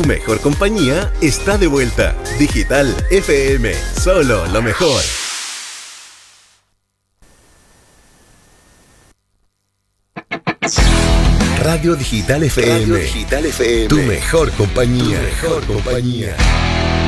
mejor compañía está de vuelta. Digital FM, solo lo mejor. Radio Digital FM. Radio Digital FM. Tu mejor compañía. Tu mejor compañía.